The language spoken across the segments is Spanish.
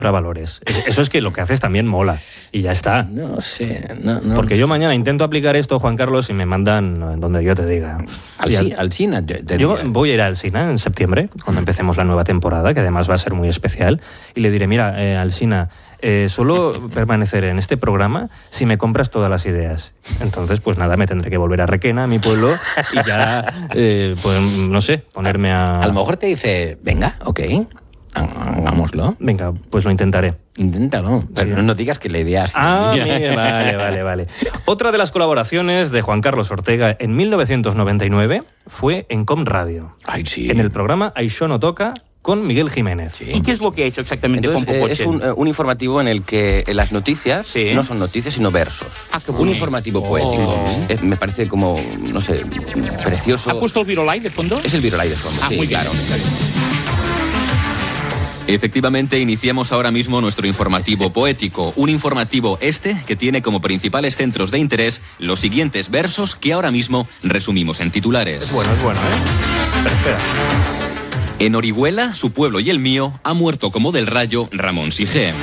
valores. Eso es que lo que haces también mola. Y ya está. No sé. No, porque yo mañana intento aplicar esto, Juan Carlos, y me mandan donde yo te diga. Alsina. Yo voy a ir a Alsina en septiembre, cuando empecemos la nueva temporada, que además va a ser muy especial, y le diré, mira, Alsina, solo permaneceré en este programa si me compras todas las ideas. Entonces, pues nada, me tendré que volver a Requena, a mi pueblo, y ya, pues no sé, ponerme a... A lo mejor te dice, venga, ok, hagámoslo. Venga, pues lo intentaré. Inténtalo, pero sí. No digas que la idea es... Vale. Otra de las colaboraciones de Juan Carlos Ortega en 1999 fue en Com Radio. Ay, sí. En el programa Això no toca, con Miguel Jiménez. Sí. ¿Y qué es lo que ha hecho exactamente Entonces, con Popochen? es un informativo en el que las noticias no son noticias, sino versos. Un informativo poético. Me parece como, no sé, precioso. ¿Ha puesto el Virolai de fondo? Es el Virolai de fondo, sí, muy bien. claro. Efectivamente, iniciamos ahora mismo nuestro informativo poético. Un informativo que tiene como principales centros de interés los siguientes versos que ahora mismo resumimos en titulares. Es bueno, Pero espera. En Orihuela, su pueblo y el mío, ha muerto como del rayo Ramón Sigé.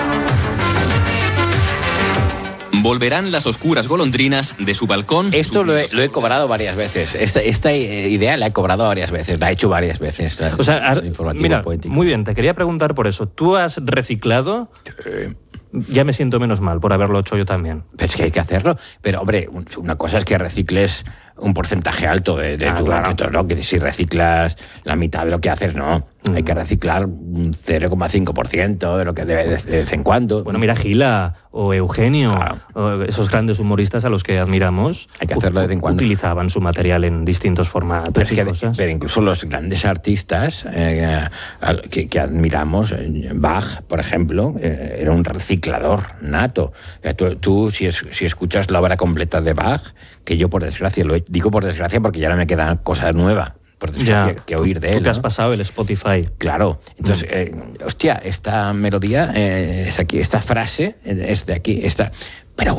Volverán las oscuras golondrinas de su balcón. Esto lo he cobrado varias veces. Esta idea la he cobrado varias veces, la he hecho varias veces. O sea, mira, poético. Muy bien, te quería preguntar por eso. ¿Tú has reciclado? Ya me siento menos mal por haberlo hecho yo también. Pero es que hay que hacerlo. Pero, hombre, una cosa es que recicles un porcentaje alto de tu claro. ¿No? Que si reciclas la mitad de lo que haces, no. Hay que reciclar un 0,5% de lo que debe de vez en cuando. Bueno, mira, Gila o Eugenio, o esos grandes humoristas a los que admiramos, hay que hacerlo de vez en cuando. Utilizaban su material en distintos formatos pero incluso los grandes artistas que admiramos, Bach, por ejemplo, era un reciclador nato. Tú si escuchas la obra completa de Bach, que yo por desgracia, digo por desgracia porque ya no me queda cosa nueva, por desgracia, que oír de él. Tú te has pasado el Spotify. Claro. Entonces, esta melodía es aquí, esta frase es de aquí, Pero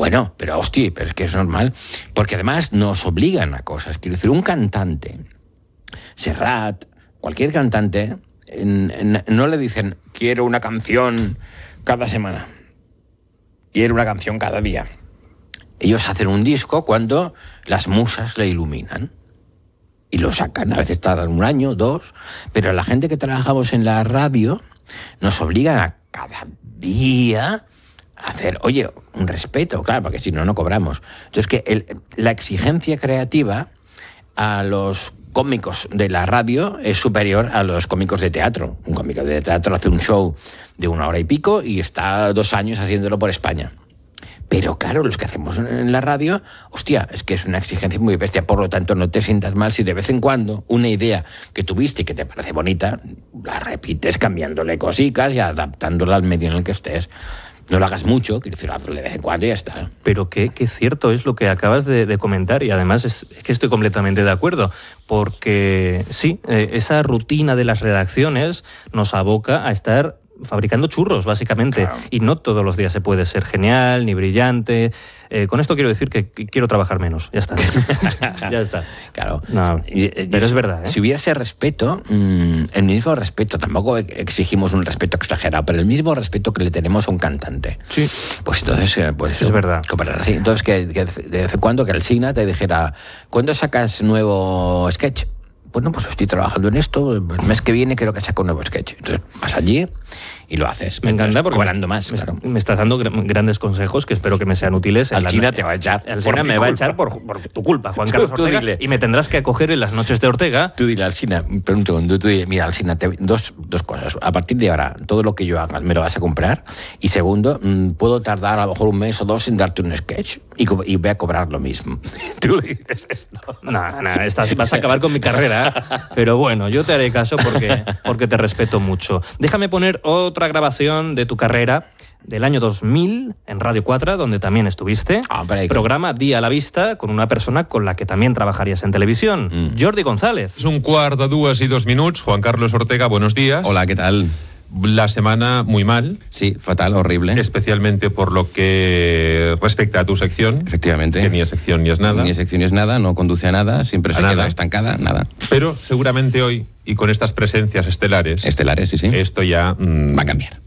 es que es normal, porque además nos obligan a cosas. Quiero decir, un cantante, Serrat, cualquier cantante, no le dicen, quiero una canción cada semana, quiero una canción cada día. Ellos hacen un disco cuando las musas le iluminan. Y lo sacan, a veces tardan 1 año, 2, pero la gente que trabajamos en la radio nos obligan a cada día a hacer, oye, un respeto, claro, porque si no, no cobramos. Entonces, que la exigencia creativa a los cómicos de la radio es superior a los cómicos de teatro. Un cómico de teatro hace un show de 1 hora y pico y está 2 años haciéndolo por España. Pero claro, los que hacemos en la radio, es que es una exigencia muy bestia. Por lo tanto, no te sientas mal si de vez en cuando una idea que tuviste y que te parece bonita, la repites cambiándole cositas y adaptándola al medio en el que estés. No lo hagas mucho, quiero decir, hazlo de vez en cuando y ya está. Pero qué cierto es lo que acabas de comentar, y además es que estoy completamente de acuerdo, porque sí, esa rutina de las redacciones nos aboca a estar fabricando churros, básicamente. Claro. Y no todos los días se puede ser genial, ni brillante. Con esto quiero decir que quiero trabajar menos. Ya está. Ya está. Claro. No, pero es verdad, ¿eh? Si hubiese respeto, el mismo respeto, tampoco exigimos un respeto exagerado, pero el mismo respeto que le tenemos a un cantante. Sí. Pues entonces, es verdad. Así. Entonces, que de vez en cuando que el Signa te dijera, ¿cuándo sacas nuevo sketch? Bueno, pues estoy trabajando en esto, el mes que viene creo que saco un nuevo sketch. Entonces vas allí y lo haces. Me encanta porque cobrando más. Claro. Me estás dando grandes consejos que espero que me sean útiles. Alsina te va a echar. Alsina me va a echar por tu culpa, Juan Carlos Ortega. Dile. Y me tendrás que acoger en las noches de Ortega. Tú dile, Alsina, pero un segundo, tú dile, mira, Alsina, dos cosas. A partir de ahora, todo lo que yo haga me lo vas a comprar. Y segundo, puedo tardar a lo mejor 1 mes o 2 en darte un sketch y voy a cobrar lo mismo. Tú le dices esto. No, vas a acabar con mi carrera. Pero bueno, yo te haré caso porque te respeto mucho. Déjame poner otra grabación de tu carrera del año 2000 en Radio 4, donde también estuviste. Programa Día a la Vista, con una persona con la que también trabajarías en televisión, Jordi González. Es 1:15 Juan Carlos Ortega, buenos días. Hola, ¿qué tal? La semana muy mal. Sí, fatal, horrible. Especialmente por lo que respecta a tu sección. Efectivamente. Que ni es sección ni es nada. Ni es sección ni es nada, no conduce a nada, siempre se queda estancada, nada. Pero seguramente hoy, y con estas presencias estelares... Estelares, sí. Esto ya... va a cambiar.